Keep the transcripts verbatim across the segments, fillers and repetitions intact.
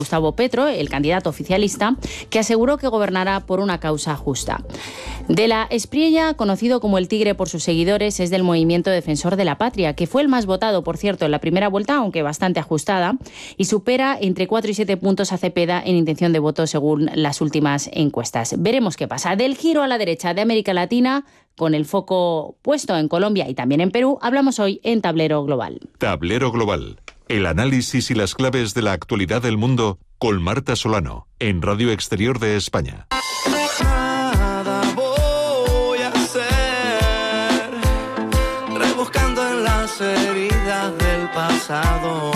Gustavo Petro, el candidato oficialista, que aseguró que gobernará por una causa justa. De la Espriella, conocido como el Tigre por sus seguidores, es del Movimiento Defensor de la Patria, que fue el más votado, por cierto, en la primera vuelta, aunque bastante ajustada, y supera entre cuatro y siete puntos a Cepeda en intención de voto según las últimas encuestas. Veremos qué pasa. Del giro a la derecha de América Latina, con el foco puesto en Colombia y también en Perú, hablamos hoy en Tablero Global. Tablero Global. El análisis y las claves de la actualidad del mundo con Marta Solano, en Radio Exterior de España. Nada voy a hacer, rebuscando en las heridas del pasado.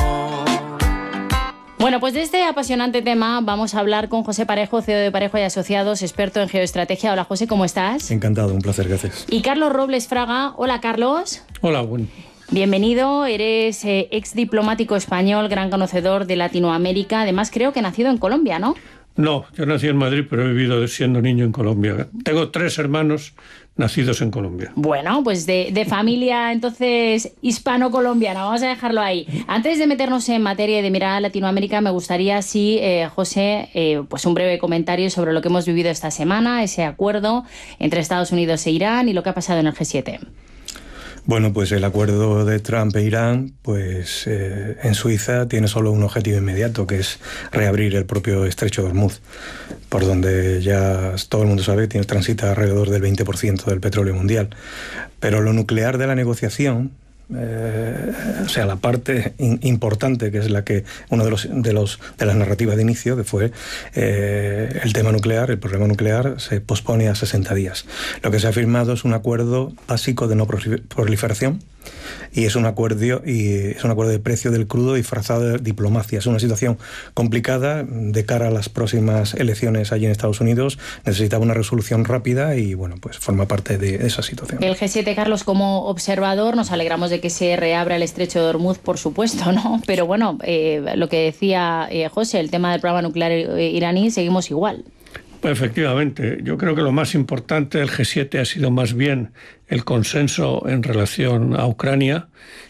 Bueno, pues de este apasionante tema vamos a hablar con José Parejo, C E O de Parejo y Asociados, experto en geoestrategia. Hola, José, ¿cómo estás? Encantado, un placer, gracias. Y Carlos Robles Fraga. Hola, Carlos. Hola, buen. Bienvenido, eres eh, ex diplomático español, gran conocedor de Latinoamérica, además creo que nacido en Colombia, ¿no? No, yo nací en Madrid, pero he vivido siendo niño en Colombia. Tengo tres hermanos nacidos en Colombia. Bueno, pues de, de familia entonces hispano-colombiana, vamos a dejarlo ahí. Antes de meternos en materia y de mirar a Latinoamérica, me gustaría, sí, eh, José, eh, pues un breve comentario sobre lo que hemos vivido esta semana, ese acuerdo entre Estados Unidos e Irán y lo que ha pasado en el G siete. Bueno, pues el acuerdo de Trump e Irán, pues eh, en Suiza tiene solo un objetivo inmediato, que es reabrir el propio estrecho de Hormuz, por donde ya todo el mundo sabe que tiene, transita alrededor del veinte por ciento del petróleo mundial. Pero lo nuclear de la negociación, Eh, o sea, la parte in, importante, que es la que uno de los de los de las narrativas de inicio, que fue eh, el tema nuclear, el problema nuclear, se pospone a sesenta días. Lo que se ha firmado es un acuerdo básico de no proliferación, y es un acuerdo y es un acuerdo de precio del crudo disfrazado de diplomacia. Es una situación complicada de cara a las próximas elecciones allí en Estados Unidos. Necesitaba una resolución rápida y bueno, pues forma parte de esa situación. El G siete, Carlos, como observador, nos alegramos de que se reabra el estrecho de Hormuz, por supuesto, ¿no? Pero bueno, eh, lo que decía eh, José, el tema del programa nuclear iraní, seguimos igual. Efectivamente, yo creo que lo más importante del G siete ha sido más bien el consenso en relación a Ucrania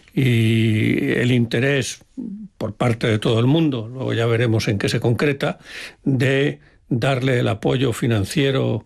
y el interés por parte de todo el mundo, luego ya veremos en qué se concreta, de darle el apoyo financiero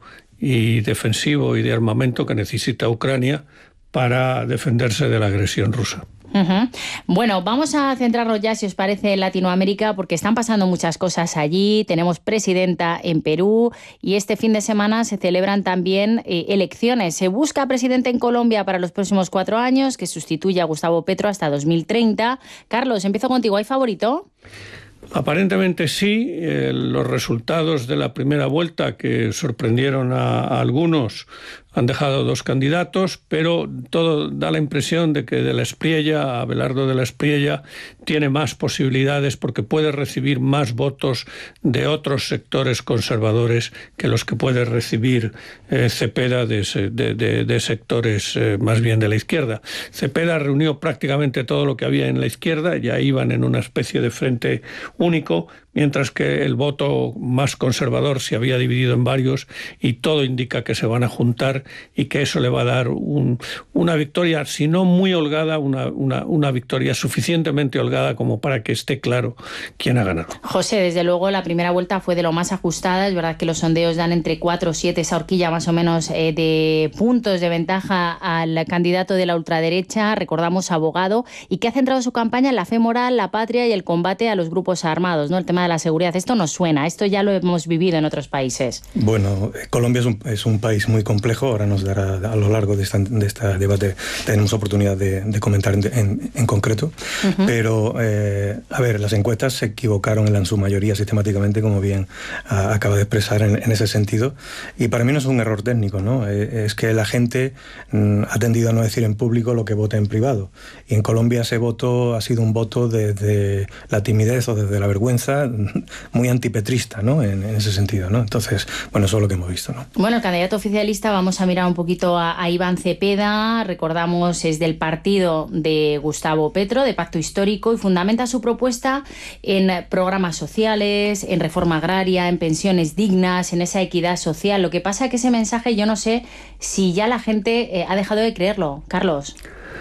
y defensivo y de armamento que necesita Ucrania para defenderse de la agresión rusa. Uh-huh. Bueno, vamos a centrarnos ya, si os parece, en Latinoamérica, porque están pasando muchas cosas allí. Tenemos presidenta en Perú y este fin de semana se celebran también eh, elecciones. Se busca presidente en Colombia para los próximos cuatro años, que sustituya a Gustavo Petro hasta dos mil treinta. Carlos, empiezo contigo. ¿Hay favorito? Aparentemente sí. Eh, los resultados de la primera vuelta, que sorprendieron a, a algunos, han dejado dos candidatos, pero todo da la impresión de que de la Espriella, Abelardo de la Espriella, tiene más posibilidades porque puede recibir más votos de otros sectores conservadores que los que puede recibir eh, Cepeda de, de, de, de sectores eh, más bien de la izquierda. Cepeda reunió prácticamente todo lo que había en la izquierda, ya iban en una especie de frente único, mientras que el voto más conservador se había dividido en varios y todo indica que se van a juntar y que eso le va a dar un, una victoria, si no muy holgada, una, una, una victoria suficientemente holgada como para que esté claro quién ha ganado. José, desde luego la primera vuelta fue de lo más ajustada. Es verdad que los sondeos dan entre cuatro o siete, esa horquilla más o menos eh, de puntos de ventaja al candidato de la ultraderecha, recordamos abogado, y que ha centrado su campaña en la fe moral, la patria y el combate a los grupos armados, ¿no? El tema de la seguridad. Esto nos suena, esto ya lo hemos vivido en otros países. Bueno, Colombia es un, es un país muy complejo, ahora nos dará a lo largo de, esta, de este debate, tenemos oportunidad de, de comentar en, en, en concreto, uh-huh. pero eh, a ver, las encuestas se equivocaron en, la, en su mayoría sistemáticamente, como bien a, acaba de expresar en, en ese sentido, y para mí no es un error técnico, ¿no? Eh, es que la gente mm, ha tendido a no decir en público lo que vota en privado, y en Colombia ese voto ha sido un voto desde la timidez o desde la vergüenza, muy antipetrista, ¿no? En, en ese sentido, ¿no? Entonces, bueno, eso es lo que hemos visto, ¿no? Bueno, el candidato oficialista, vamos a mirar un poquito a, a Iván Cepeda, recordamos, es del partido de Gustavo Petro, de Pacto Histórico, y fundamenta su propuesta en programas sociales, en reforma agraria, en pensiones dignas, en esa equidad social. Lo que pasa es que ese mensaje, yo no sé si ya la gente eh, ha dejado de creerlo. Carlos.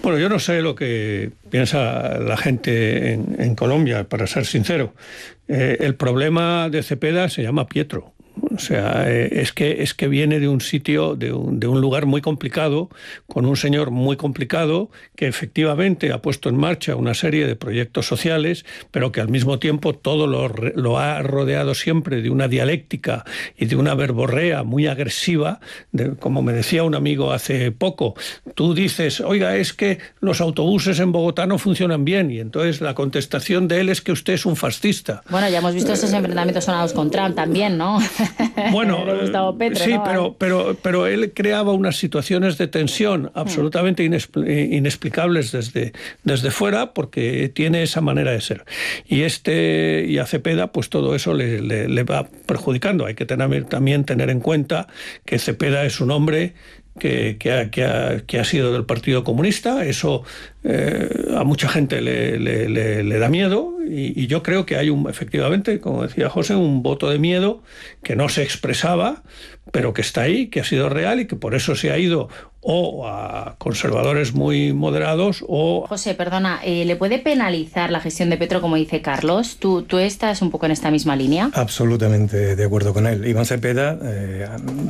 Bueno, yo no sé lo que piensa la gente en, en Colombia, para ser sincero. Eh, el problema de Cepeda se llama Pietro. O sea, eh, es que es que viene de un sitio, de un, de un lugar muy complicado, con un señor muy complicado, que efectivamente ha puesto en marcha una serie de proyectos sociales, pero que al mismo tiempo todo lo, lo ha rodeado siempre de una dialéctica y de una verborrea muy agresiva. De, como me decía un amigo hace poco, tú dices, oiga, es que los autobuses en Bogotá no funcionan bien, y entonces la contestación de él es que usted es un fascista. Bueno, ya hemos visto esos enfrentamientos sonados con Trump también, ¿no? Bueno, Petro, sí, ¿no? pero, pero, pero él creaba unas situaciones de tensión absolutamente inexplicables desde, desde fuera, porque tiene esa manera de ser. Y este y a Cepeda, pues todo eso le, le, le va perjudicando. Hay que tener, también tener en cuenta que Cepeda es un hombre que, que, ha, que, ha, que ha sido del Partido Comunista. Eso eh, a mucha gente le, le, le, le da miedo, y, y yo creo que hay un, efectivamente, como decía José, un voto de miedo que no se expresaba, pero que está ahí, que ha sido real, y que por eso se ha ido o a conservadores muy moderados o... José, perdona, eh, ¿le puede penalizar la gestión de Petro, como dice Carlos? ¿Tú, ¿Tú estás un poco en esta misma línea? Absolutamente de acuerdo con él. Iván Cepeda, eh,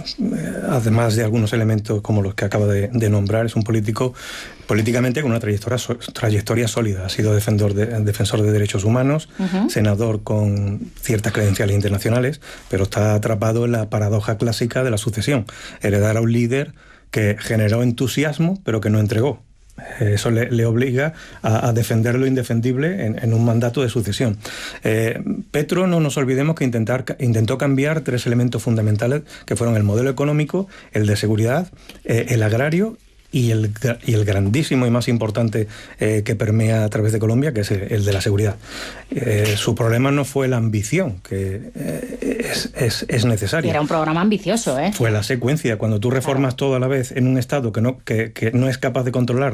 además de algunos elementos como los que acaba de, de nombrar, es un político políticamente con una trayectoria, trayectoria sólida. Ha sido defensor de, defensor de derechos humanos, uh-huh. senador con ciertas credenciales internacionales, pero está atrapado en la paradoja clásica de la sucesión. Heredar a un líder que generó entusiasmo, pero que no entregó. Eso le, le obliga a, a defender lo indefendible en, en un mandato de sucesión. Eh, Petro, no nos olvidemos que intentar, intentó cambiar tres elementos fundamentales, que fueron el modelo económico, el de seguridad, eh, el agrario y el, y el grandísimo y más importante eh, que permea a través de Colombia, que es el, el de la seguridad. Eh, su problema no fue la ambición, que eh, es, es, es necesaria. Era un programa ambicioso, ¿eh? Fue la secuencia. Cuando tú reformas claro. todo a la vez en un Estado que no, que, que no es capaz de controlar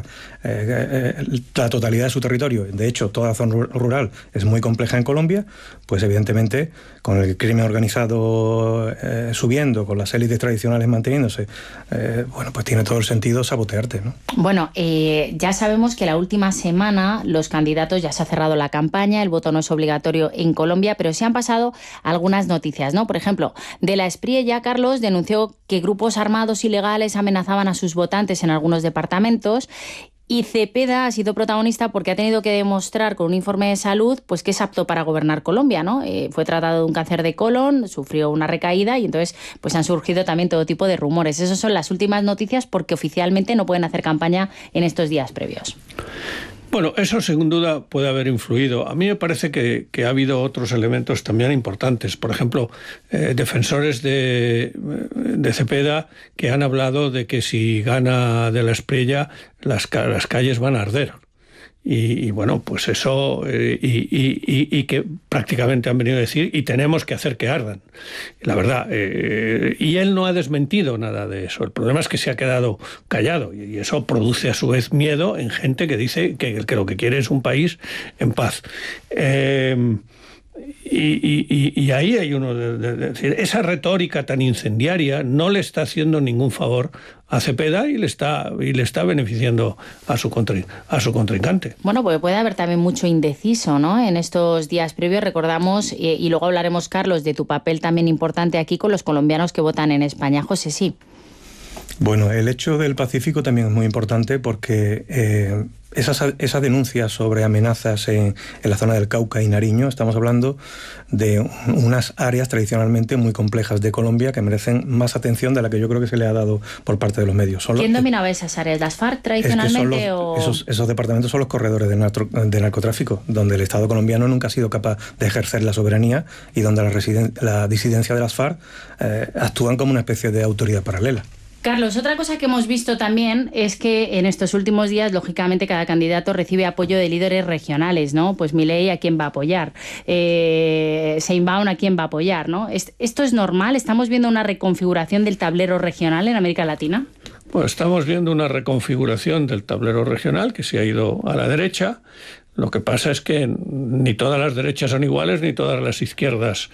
eh, eh, la totalidad de su territorio, de hecho toda la zona rural es muy compleja en Colombia, pues evidentemente con el crimen organizado eh, subiendo, con las élites tradicionales manteniéndose, eh, bueno, pues tiene todo el sentido sabotear. ¿No? Bueno, eh, ya sabemos que la última semana los candidatos, ya se ha cerrado la campaña, el voto no es obligatorio en Colombia, pero sí han pasado algunas noticias, ¿no? Por ejemplo, de la Espriella, Carlos denunció que grupos armados ilegales amenazaban a sus votantes en algunos departamentos. Y Cepeda ha sido protagonista porque ha tenido que demostrar con un informe de salud pues que es apto para gobernar Colombia, ¿no? Eh, fue tratado de un cáncer de colon, sufrió una recaída y entonces pues han surgido también todo tipo de rumores. Esas son las últimas noticias porque oficialmente no pueden hacer campaña en estos días previos. Bueno, eso sin duda puede haber influido. A mí me parece que, que ha habido otros elementos también importantes. Por ejemplo, eh, defensores de, de Cepeda que han hablado de que si gana de la Espriella las, las calles van a arder. Y, y bueno, pues eso, eh, y, y, y, y que prácticamente han venido a decir, y tenemos que hacer que ardan. La verdad, eh, y él no ha desmentido nada de eso. El problema es que se ha quedado callado, y eso produce a su vez miedo en gente que dice que, que lo que quiere es un país en paz. Eh, Y, y, y ahí hay uno de, de, de decir, esa retórica tan incendiaria no le está haciendo ningún favor a Cepeda y le está y le está beneficiando a su contrin, a su contrincante. Bueno, pues puede haber también mucho indeciso, ¿no? En estos días previos recordamos, y, y luego hablaremos, Carlos, de tu papel también importante aquí con los colombianos que votan en España. José, sí. Bueno, el hecho del Pacífico también es muy importante porque eh, esas, esas denuncias sobre amenazas en, en la zona del Cauca y Nariño, estamos hablando de unas áreas tradicionalmente muy complejas de Colombia que merecen más atención de la que yo creo que se le ha dado por parte de los medios. Son ¿Quién los, dominaba esas áreas? ¿Las FARC tradicionalmente? Es que o... esos, esos departamentos son los corredores de, narco, de narcotráfico, donde el Estado colombiano nunca ha sido capaz de ejercer la soberanía y donde la, residen, la disidencia de las FARC eh, actúan como una especie de autoridad paralela. Carlos, otra cosa que hemos visto también es que en estos últimos días, lógicamente, cada candidato recibe apoyo de líderes regionales, ¿no? Pues Milei, ¿a quién va a apoyar? Eh, Sheinbaum, ¿a quién va a apoyar? ¿No? ¿Esto es normal? ¿Estamos viendo una reconfiguración del tablero regional en América Latina? Pues estamos viendo una reconfiguración del tablero regional que se ha ido a la derecha. Lo que pasa es que ni todas las derechas son iguales, ni todas las izquierdas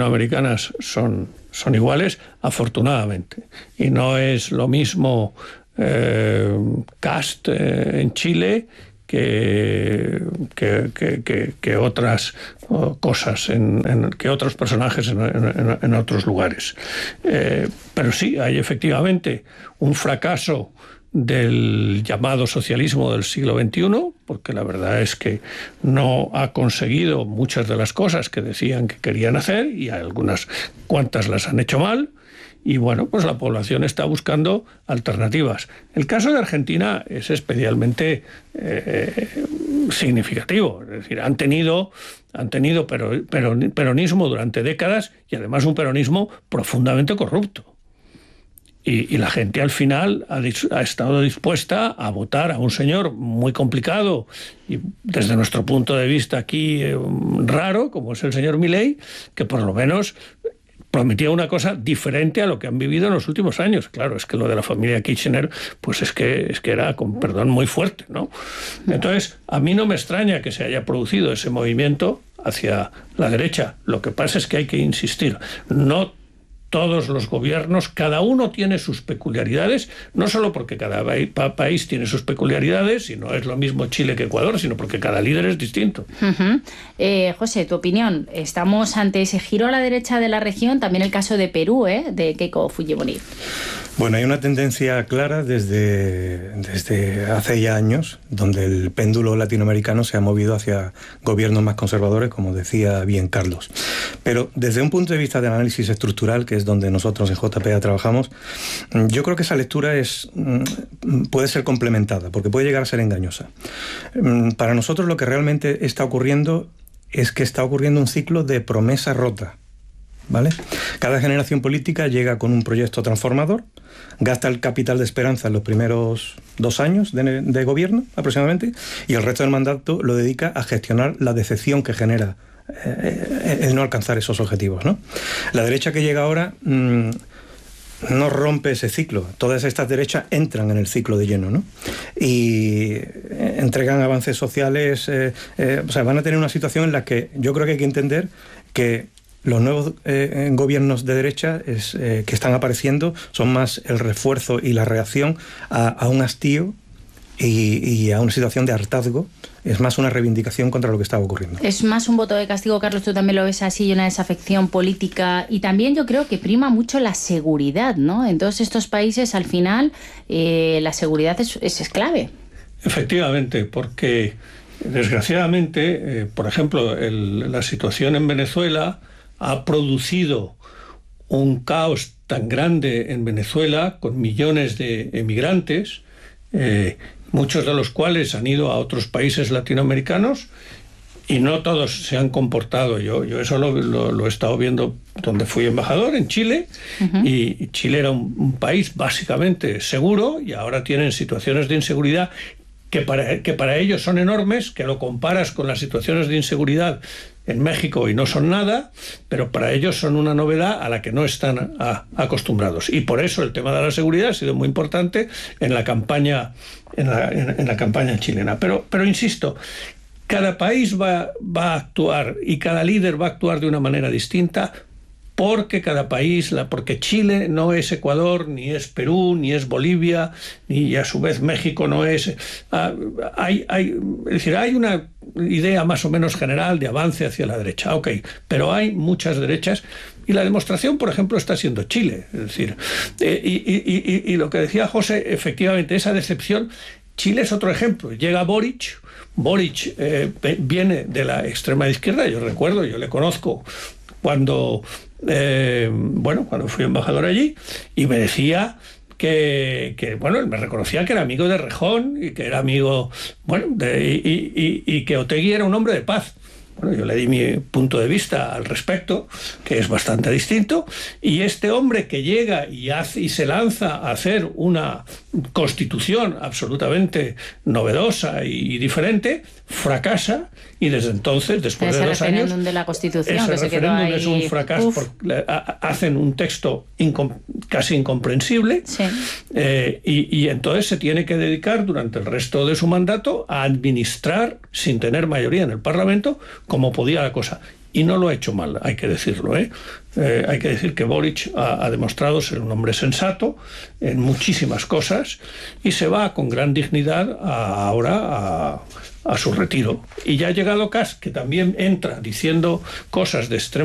latinoamericanas son, son iguales, afortunadamente. Y no es lo mismo eh, Kast eh, en Chile que, que, que, que, que otras oh, cosas, en, en, que otros personajes en, en, en otros lugares. Eh, pero sí, hay efectivamente un fracaso del llamado socialismo del siglo veintiuno, porque la verdad es que no ha conseguido muchas de las cosas que decían que querían hacer, y algunas cuantas las han hecho mal, y bueno, pues la población está buscando alternativas. El caso de Argentina es especialmente eh, significativo, es decir, han tenido, han tenido peronismo durante décadas, y además un peronismo profundamente corrupto. Y, y la gente al final ha, ha estado dispuesta a votar a un señor muy complicado y desde nuestro punto de vista aquí eh, raro, como es el señor Milei, que por lo menos prometía una cosa diferente a lo que han vivido en los últimos años. Claro, es que lo de la familia Kirchner, pues es que, es que era, con perdón, muy fuerte, ¿no? Entonces, a mí no me extraña que se haya producido ese movimiento hacia la derecha. Lo que pasa es que hay que insistir, no todos los gobiernos, cada uno tiene sus peculiaridades, no solo porque cada país tiene sus peculiaridades, y no es lo mismo Chile que Ecuador, sino porque cada líder es distinto. Uh-huh. eh, José, tu opinión, ¿estamos ante ese giro a la derecha de la región? También el caso de Perú, ¿eh? de Keiko Fujimori. Bueno, hay una tendencia clara desde, desde hace ya años, donde el péndulo latinoamericano se ha movido hacia gobiernos más conservadores, como decía bien Carlos. Pero desde un punto de vista del análisis estructural, que es donde nosotros en J P A trabajamos, yo creo que esa lectura es, puede ser complementada, porque puede llegar a ser engañosa. Para nosotros lo que realmente está ocurriendo es que está ocurriendo un ciclo de promesa rota, ¿vale? Cada generación política llega con un proyecto transformador, gasta el capital de esperanza en los primeros dos años de, de gobierno aproximadamente, y el resto del mandato lo dedica a gestionar la decepción que genera eh, el no alcanzar esos objetivos, ¿no? La derecha que llega ahora mmm, no rompe ese ciclo. Todas estas derechas entran en el ciclo de lleno, ¿no? Y entregan avances sociales, eh, eh, o sea, van a tener una situación en la que yo creo que hay que entender que los nuevos eh, gobiernos de derecha es, eh, que están apareciendo son más el refuerzo y la reacción a, a un hastío y, y a una situación de hartazgo. Es más una reivindicación contra lo que estaba ocurriendo. Es más un voto de castigo, Carlos, tú también lo ves así, y una desafección política. Y también yo creo que prima mucho la seguridad, ¿no? En todos estos países, al final, eh, la seguridad es, es, es clave. Efectivamente, porque desgraciadamente, eh, por ejemplo, el, la situación en Venezuela ha producido un caos tan grande en Venezuela, con millones de emigrantes, eh, muchos de los cuales han ido a otros países latinoamericanos, y no todos se han comportado. Yo, yo eso lo, lo, lo he estado viendo donde fui embajador, en Chile, uh-huh. y Chile era un, un país básicamente seguro, y ahora tienen situaciones de inseguridad que para, que para ellos son enormes, que lo comparas con las situaciones de inseguridad en México y no son nada, pero para ellos son una novedad a la que no están a, acostumbrados. Y por eso el tema de la seguridad ha sido muy importante en la campaña, en la, en, en la campaña chilena. Pero, pero insisto, cada país va, va a actuar, y cada líder va a actuar de una manera distinta, porque cada país, la, porque Chile no es Ecuador, ni es Perú, ni es Bolivia, ni a su vez México no es... Ah, hay, hay, es decir, hay una idea más o menos general de avance hacia la derecha, ok, pero hay muchas derechas, y la demostración, por ejemplo, está siendo Chile. Es decir, eh, y, y, y, y lo que decía José, efectivamente, esa decepción, Chile es otro ejemplo. Llega Boric, Boric eh, viene de la extrema izquierda, yo recuerdo, yo le conozco cuando... Eh, bueno, cuando fui embajador allí, y me decía que, que, bueno, él me reconocía que era amigo de Rejón, y que era amigo, bueno, de, y, y, y que Otegi era un hombre de paz. Bueno, yo le di mi punto de vista al respecto, que es bastante distinto, y este hombre que llega y, hace, y se lanza a hacer una constitución absolutamente novedosa y, y diferente, fracasa, y desde entonces, después ese de dos años... referéndum de la Constitución, ese que se quedó ahí... es un fracaso, porque hacen un texto incom, casi incomprensible, sí. eh, y, y entonces se tiene que dedicar durante el resto de su mandato a administrar, sin tener mayoría en el Parlamento, como podía la cosa. y no lo ha hecho mal, hay que decirlo, ¿eh? Eh, hay que decir que Boric ha, ha demostrado ser un hombre sensato en muchísimas cosas y se va con gran dignidad a, ahora a, a su retiro. Y ya ha llegado Kass, que también entra diciendo cosas de extrema